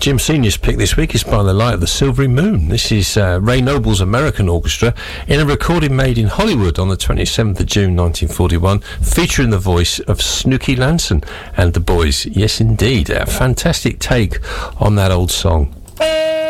Jim Senior's pick this week is By the Light of the Silvery Moon. This is Ray Noble's American Orchestra in a recording made in Hollywood on the 27th of June 1941, featuring the voice of Snooky Lanson and the Boys. Yes, indeed, a fantastic take on that old song.